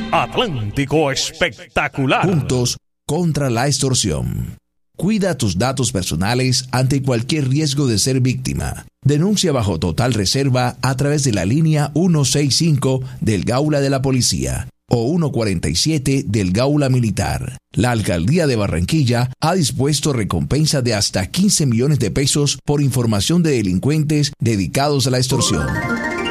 Atlántico Espectacular. Juntos contra la extorsión. Cuida tus datos personales ante cualquier riesgo de ser víctima. Denuncia bajo total reserva a través de la línea 165 del Gaula de la Policía o 147 del Gaula Militar. La Alcaldía de Barranquilla ha dispuesto recompensa de hasta 15 millones de pesos por información de delincuentes dedicados a la extorsión.